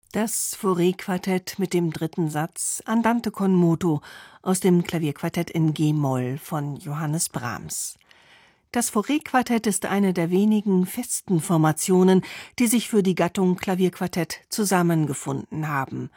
Das Fauré-Quartett mit dem dritten Satz Andante con moto aus dem Klavierquartett in G-Moll von Johannes Brahms. Das Fauré-Quartett ist eine der wenigen festen Formationen, die sich für die Gattung Klavierquartett zusammengefunden haben.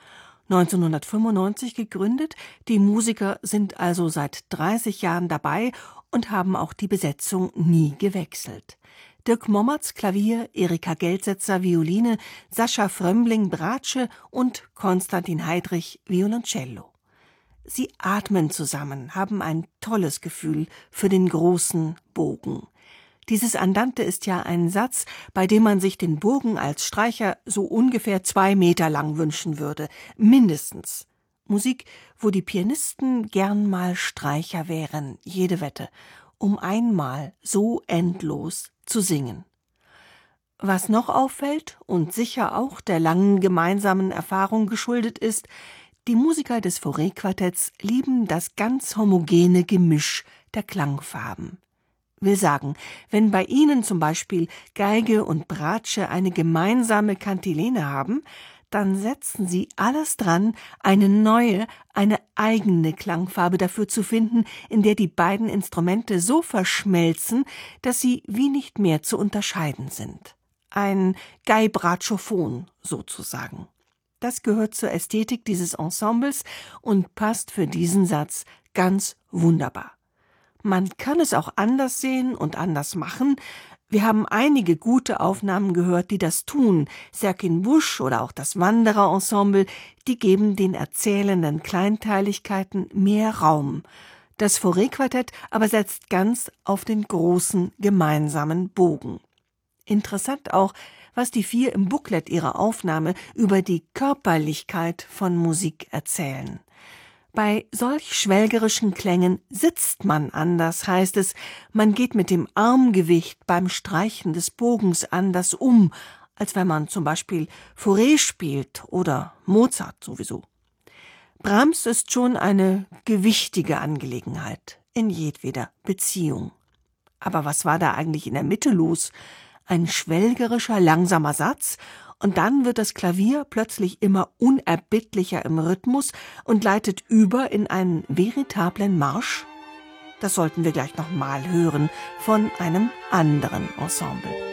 1995 gegründet, die Musiker sind also seit 30 Jahren dabei und haben auch die Besetzung nie gewechselt. Dirk Mommertz Klavier, Erika Geldsetzer Violine, Sascha Frömmling Bratsche und Konstantin Heidrich Violoncello. Sie atmen zusammen, haben ein tolles Gefühl für den großen Bogen. Dieses Andante ist ja ein Satz, bei dem man sich den Bogen als Streicher so ungefähr 2 Meter lang wünschen würde, mindestens. Musik, wo die Pianisten gern mal Streicher wären, jede Wette, um einmal so endlos zu singen. Was noch auffällt und sicher auch der langen gemeinsamen Erfahrung geschuldet ist, die Musiker des Fauré-Quartetts lieben das ganz homogene Gemisch der Klangfarben. Will sagen, wenn bei ihnen zum Beispiel Geige und Bratsche eine gemeinsame Kantilene haben, dann setzen sie alles dran, eine neue, eine eigene Klangfarbe dafür zu finden, in der die beiden Instrumente so verschmelzen, dass sie wie nicht mehr zu unterscheiden sind. Ein Gai-Bratschophon sozusagen. Das gehört zur Ästhetik dieses Ensembles und passt für diesen Satz ganz wunderbar. Man kann es auch anders sehen und anders machen. Wir haben einige gute Aufnahmen gehört, die das tun. Serkin Busch oder auch das Wanderer-Ensemble, die geben den erzählenden Kleinteiligkeiten mehr Raum. Das Fauré-Quartett aber setzt ganz auf den großen gemeinsamen Bogen. Interessant auch, was die 4 im Booklet ihrer Aufnahme über die Körperlichkeit von Musik erzählen. Bei solch schwelgerischen Klängen sitzt man anders, heißt es, man geht mit dem Armgewicht beim Streichen des Bogens anders um, als wenn man zum Beispiel Fauré spielt oder Mozart sowieso. Brahms ist schon eine gewichtige Angelegenheit in jedweder Beziehung. Aber was war da eigentlich in der Mitte los? Ein schwelgerischer, langsamer Satz, und dann wird das Klavier plötzlich immer unerbittlicher im Rhythmus und leitet über in einen veritablen Marsch? Das sollten wir gleich noch mal hören von einem anderen Ensemble.